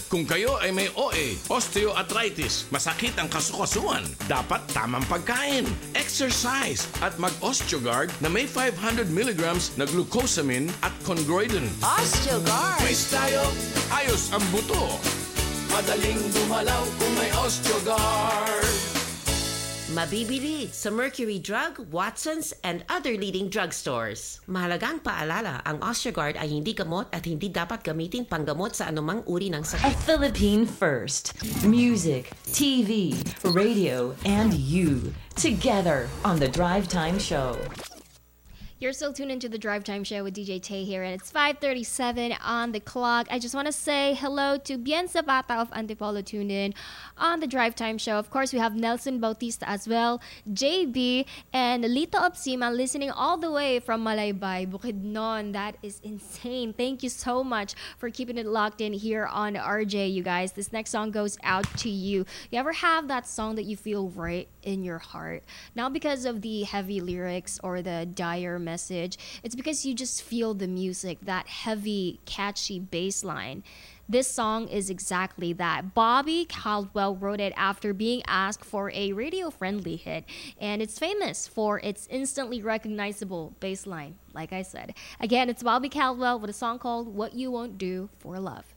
Kung kayo ay may OA, osteoarthritis, masakit ang kasukasuan, dapat tamang pagkain, exercise, at mag-Osteogard na may 500 milligrams na glucosamine at chondroitin. Osteogard! Face tayo, ayos ang buto. Madaling dumalaw kung may Osteogard. Mabibili sa Mercury Drug, Watson's, and other leading drugstores. Mahalagang paalala, ang Osteogard ay hindi gamot at hindi dapat gamitin panggamot sa anumang uri ng A sakit. Philippine first. Music, TV, radio, and you. Together on The Drive Time Show. You're still tuned into the Drive Time Show with DJ Tay here, and it's 5:37 on the clock. I just want to say hello to Bien Zapata of Antipolo tuned in on the Drive Time Show. Of course, we have Nelson Bautista as well, JB, and Lito Opsima listening all the way from Malaybay, Bukidnon. That is insane. Thank you so much for keeping it locked in here on RJ, you guys. This next song goes out to you. You ever have that song that you feel right in your heart? Not because of the heavy lyrics or the dire message. It's because you just feel the music, that heavy, catchy bass line. This song is exactly that. Bobby Caldwell wrote it after being asked for a radio-friendly hit, and it's famous for its instantly recognizable bass line, like I said. Again, it's Bobby Caldwell with a song called What You Won't Do for Love.